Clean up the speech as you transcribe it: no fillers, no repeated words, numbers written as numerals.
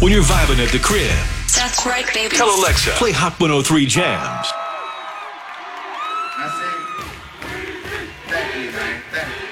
When you're vibing at the crib, That's right, baby. tell Alexa, play Hot 103 Jams. I say, thank you, man. Thank you.